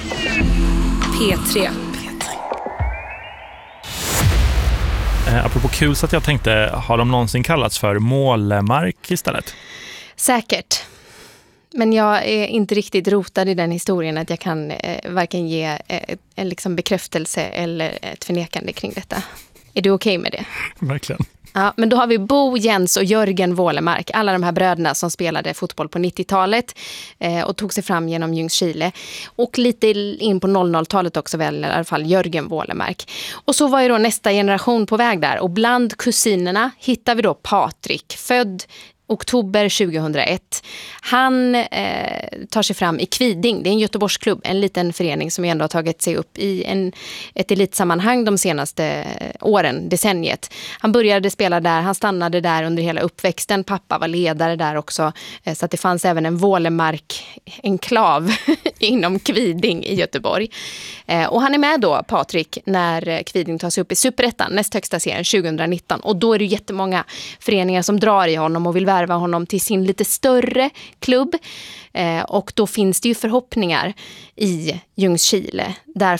P3. Apropå kul, så att jag tänkte, har de någonsin kallats för målmark istället? Säkert. Men jag är inte riktigt rotad i den historien att jag kan varken ge en liksom bekräftelse eller ett förnekande kring detta. Är du okej med det? Verkligen. Ja, men då har vi Bo, Jens och Jörgen Wålemark. Alla de här bröderna som spelade fotboll på 90-talet och tog sig fram genom Ljungskile. Och lite in på 00-talet också väl, i alla fall Jörgen Wålemark. Och så var ju då nästa generation på väg där. Och bland kusinerna hittar vi då Patrik, född oktober 2001. Han tar sig fram i Kviding. Det är en Göteborgsklubb, en liten förening som ändå har tagit sig upp i ett elitsammanhang de senaste åren, decenniet. Han började spela där, han stannade där under hela uppväxten. Pappa var ledare där också, så att det fanns även en Wålemark-enklav inom Kviding i Göteborg. Och han är med då, Patrik, när Kviding tar sig upp i Superettan, näst högsta serien 2019. Och då är det jättemånga föreningar som drar i honom och vill värva honom till sin lite större klubb. Och då finns det ju förhoppningar i Ljungskile där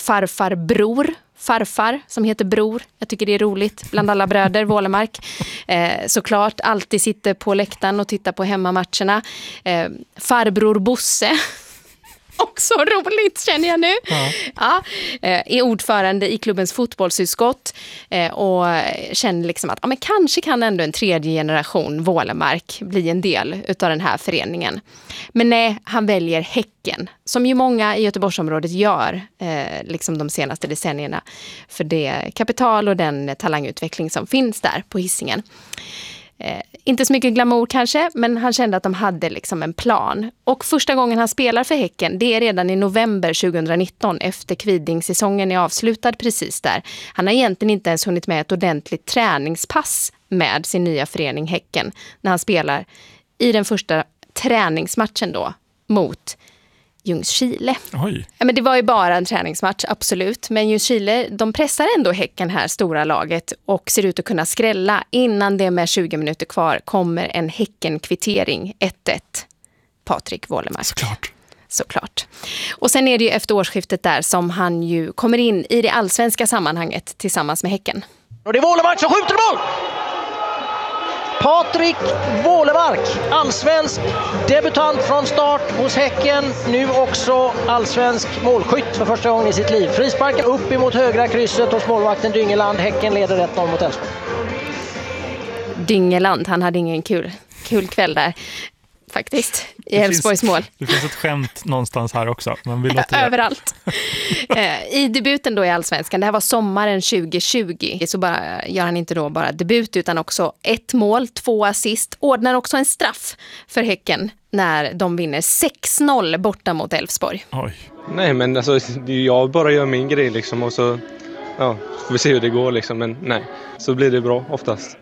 farfar som heter Bror, jag tycker det är roligt bland alla bröder, Wålemark, såklart alltid sitter på läktaren och tittar på hemmamatcherna. Farbror Bosse, också roligt känner jag nu. Ja, är ordförande i klubbens fotbollsutskott och känner liksom att men kanske kan ändå en tredje generation Wålemark bli en del utav den här föreningen. Men nej, han väljer Häcken, som ju många i Göteborgsområdet gör liksom de senaste decennierna, för det kapital och den talangutveckling som finns där på Hisingen. Inte så mycket glamour kanske, men han kände att de hade liksom en plan. Och första gången han spelar för Häcken, det är redan i november 2019 efter Kviding-säsongen är avslutad precis där. Han har egentligen inte ens hunnit med ett ordentligt träningspass med sin nya förening Häcken när han spelar i den första träningsmatchen då mot Ljungskile. Oj. Ja, men det var ju bara en träningsmatch, absolut. Men Ljungskile, de pressar ändå Häcken här, stora laget, och ser ut att kunna skrälla. Innan det med 20 minuter kvar kommer en Häcken-kvittering, 1-1. Patrik Wålemark. Såklart. Och sen är det ju efter årsskiftet där som han ju kommer in i det allsvenska sammanhanget tillsammans med Häcken. Och det är Wålemark som skjuter mål! Patrik Wålemark, allsvensk debutant från start hos Häcken, nu också allsvensk målskytt för första gången i sitt liv. Frisparken upp emot högra krysset hos målvakten Dyngeland. Häcken leder 1-0 mot Elfsborg. Dyngeland, han hade ingen kul kväll där faktiskt i Elfsborgs mål. Det finns ett skämt någonstans här också, men vi låter det. Överallt. I debuten då i Allsvenskan, det här var sommaren 2020, så bara gör han inte då bara debut utan också 1 mål, 2 assist, ordnar också en straff för Häcken när de vinner 6-0 borta mot Elfsborg. Oj. Nej, men alltså jag bara gör min grej liksom, och så får vi se hur det går liksom, men nej, så blir det bra oftast.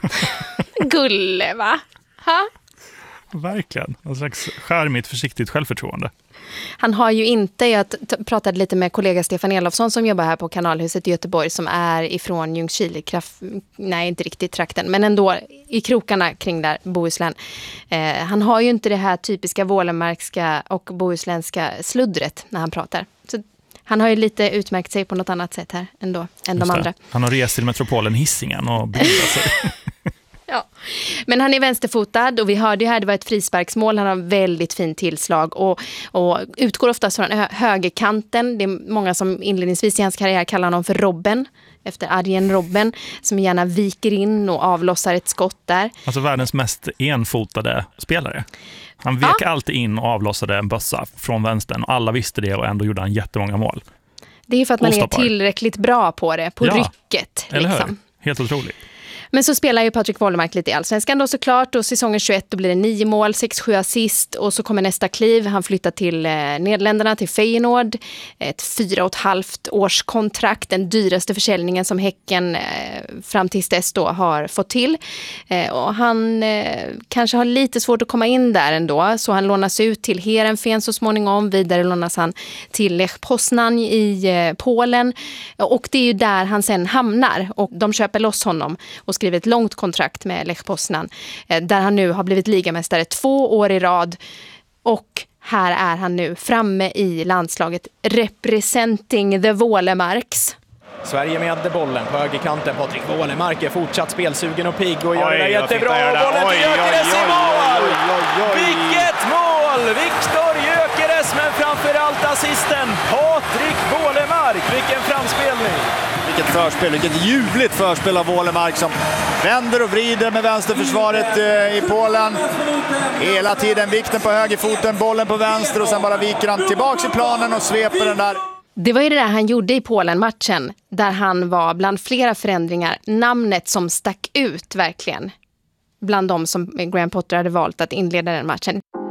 Gulle, va? Ha? Verkligen. En slags skärmigt, försiktigt självförtroende. Han har ju inte, jag pratade lite med kollega Stefan Elofsson som jobbar här på Kanalhuset i Göteborg, som är ifrån Ljungskile, nej inte riktigt trakten, men ändå i krokarna kring där, Bohuslän. Han har ju inte det här typiska wålemarkska och bohuslänska sluddret när han pratar. Så han har ju lite utmärkt sig på något annat sätt här ändå än de andra. Han har rest till metropolen Hisingen och bildat sig. Ja, men han är vänsterfotad och vi hörde ju här, det var ett frisparksmål. Han har väldigt fint tillslag och utgår oftast från högerkanten. Det är många som inledningsvis i hans karriär kallar honom för Robben, efter Arjen Robben, som gärna viker in och avlossar ett skott där. Alltså världens mest enfotade spelare. Han vek alltid in och avlossade en bössa från vänstern och alla visste det och ändå gjorde han jättemånga mål. Det är för att man är tillräckligt bra på det, på rycket. Eller liksom. Hur? Helt otroligt. Men så spelar ju Patrik Wålemark lite i Allsvenskan då såklart, och säsongen 21 då blir det 9 mål, 6-7 assist och så kommer nästa kliv. Han flyttar till Nederländerna, till Feyenoord, ett 4,5 års kontrakt, den dyraste försäljningen som Häcken fram tills dess då har fått till. Och han kanske har lite svårt att komma in där ändå, så han lånas ut till Heerenveen så småningom, vidare lånas han till Lech Poznań i Polen, och det är ju där han sen hamnar, och de köper loss honom och skriver ett långt kontrakt med Lech Poznań, där han nu har blivit ligamästare 2 år i rad, och här är han nu framme i landslaget, representing the Wålemarks. Sverige med bollen på högerkanten. Patrik Wålemark är fortsatt spelsugen och pigg och gör det jättebra. Bollen till Gyökeres i mål! Vilket mål! Viktor Gyökeres, men framförallt assisten Patrik Wålemark. Vilken framspelning! Vilket förspel, vilket ljuvligt förspel av Wålemark som vänder och vrider med vänsterförsvaret i Polen. Hela tiden vikten på högerfoten, bollen på vänster och sen bara viker han tillbaks i planen och sveper den där. Det var ju det där han gjorde i Polen-matchen, där han var bland flera förändringar namnet som stack ut verkligen bland de som Graham Potter hade valt att inleda den matchen.